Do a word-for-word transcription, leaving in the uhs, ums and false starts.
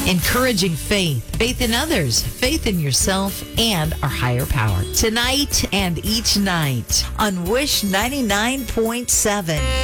encouraging faith, faith in others, faith in yourself, and our higher power. Tonight and each night on Wish ninety-nine point seven.